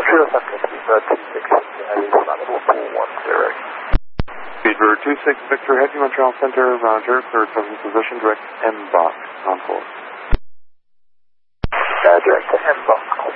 Speedbird 26 Victor, head to Montreal Center, roger, clear present position, direct M-box, on course. Direct to M-box,